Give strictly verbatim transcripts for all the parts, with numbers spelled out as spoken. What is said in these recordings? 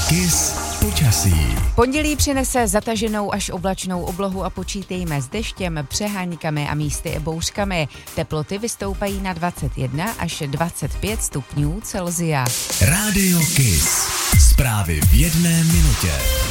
Kiss počasí. Pondělí přinese zataženou až oblačnou oblohu a počítejme s deštěm, přeháňkami a místy i bouřkami. Teploty vystoupají na dvacet jedna až dvacet pět stupňů Celsia. Rádio Kiss. Zprávy v jedné minutě.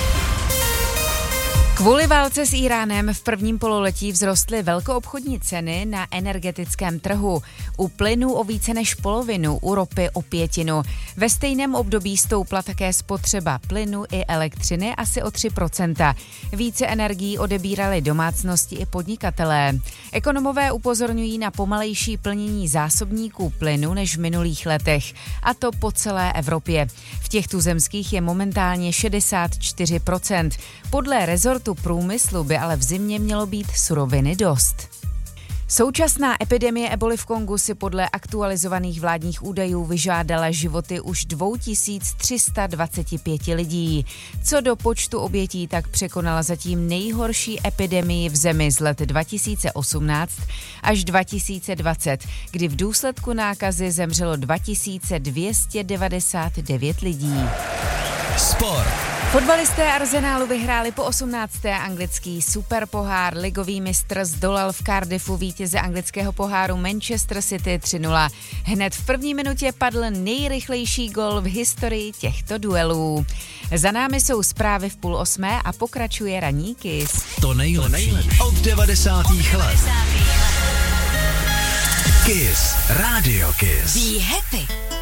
Kvůli válce s Íránem v prvním pololetí vzrostly velkoobchodní ceny na energetickém trhu. U plynu o více než polovinu, u ropy o pětinu. Ve stejném období stoupla také spotřeba plynu i elektřiny asi o tři procenta. Více energií odebírali domácnosti i podnikatelé. Ekonomové upozorňují na pomalejší plnění zásobníků plynu než v minulých letech, a to po celé Evropě. V těch tuzemských je momentálně šedesát čtyři procent. Podle rezortu průmyslu by ale v zimě mělo být suroviny dost. Současná epidemie eboli v Kongu si podle aktualizovaných vládních údajů vyžádala životy už dva tisíce tři sta dvacet pět lidí. Co do počtu obětí, tak překonala zatím nejhorší epidemii v zemi z let dva tisíce osmnáct až dva tisíce dvacet, kdy v důsledku nákazy zemřelo dva tisíce dvě stě devadesát devět lidí. Sport. Fotbalisté Arsenálu vyhráli po osmnácté anglický superpohár. Ligový mistr zdolal v Cardiffu vítěze anglického poháru Manchester City tři nula. Hned v první minutě padl nejrychlejší gol v historii těchto duelů. Za námi jsou zprávy v půl osmé a pokračuje ranní Kiss. To nejlepší od devadesátých let. Kiss. Rádio Kiss. Be happy.